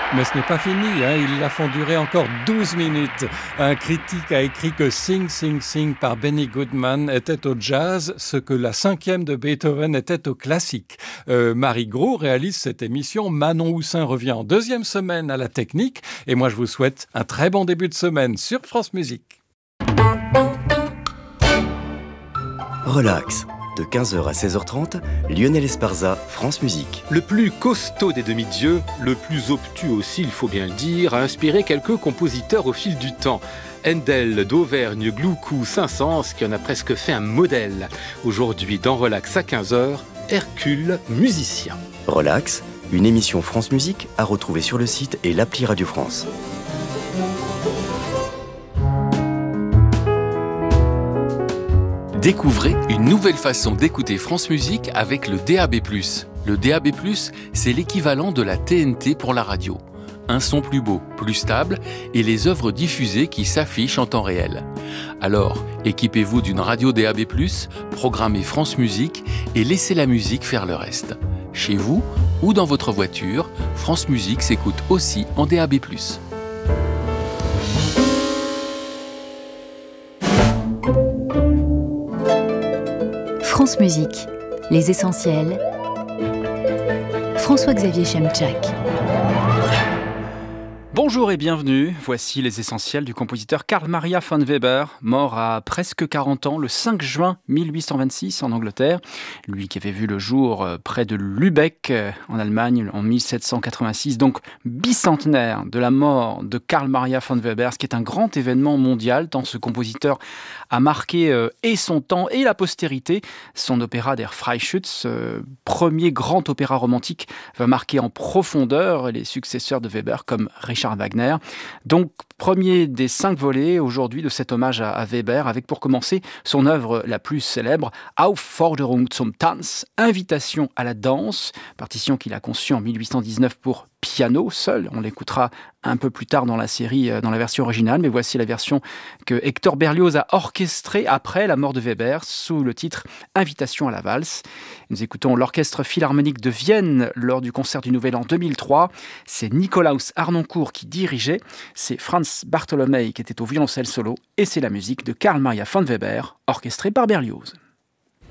Mais ce n'est pas fini, ils la font durer encore 12 minutes. Un critique a écrit que Sing, Sing, Sing par Benny Goodman était au jazz ce que la 5e de Beethoven était au classique. Marie Gros réalise cette émission. Manon Houssin revient en 2e semaine à la technique. Et moi, je vous souhaite un très bon début de semaine sur France Musique. Relax. De 15h à 16h30, Lionel Esparza, France Musique. Le plus costaud des demi-dieux, le plus obtus aussi, il faut bien le dire, a inspiré quelques compositeurs au fil du temps. Handel, d'Auvergne, Gloucou, Saint-Saëns, qui en a presque fait un modèle. Aujourd'hui, dans Relax à 15h, Hercule, musicien. Relax, une émission France Musique à retrouver sur le site et l'appli Radio France. Découvrez une nouvelle façon d'écouter France Musique avec le DAB+. Le DAB+, c'est l'équivalent de la TNT pour la radio. Un son plus beau, plus stable et les œuvres diffusées qui s'affichent en temps réel. Alors, équipez-vous d'une radio DAB+, programmez France Musique et laissez la musique faire le reste. Chez vous ou dans votre voiture, France Musique s'écoute aussi en DAB+. France Musique, les essentiels. François-Xavier Chemchak. Bonjour et bienvenue, voici les essentiels du compositeur Carl Maria von Weber, mort à presque 40 ans le 5 juin 1826 en Angleterre. Lui qui avait vu le jour près de Lübeck en Allemagne en 1786, donc bicentenaire de la mort de Carl Maria von Weber, ce qui est un grand événement mondial tant ce compositeur a marqué et son temps et la postérité. Son opéra Der Freischütz, premier grand opéra romantique, va marquer en profondeur les successeurs de Weber comme Richard Wagner. Donc, premier des 5 volets aujourd'hui de cet hommage à Weber, avec pour commencer son œuvre la plus célèbre, Aufforderung zum Tanz, invitation à la danse, partition qu'il a conçue en 1819 pour piano seul. On l'écoutera un peu plus tard dans la série, dans la version originale, mais voici la version que Hector Berlioz a orchestrée après la mort de Weber sous le titre Invitation à la valse. Nous écoutons l'Orchestre Philharmonique de Vienne lors du concert du Nouvel An 2003. C'est Nikolaus Harnoncourt qui dirigeait, c'est Franz Bartholomei qui était au violoncelle solo et c'est la musique de Carl Maria von Weber orchestrée par Berlioz.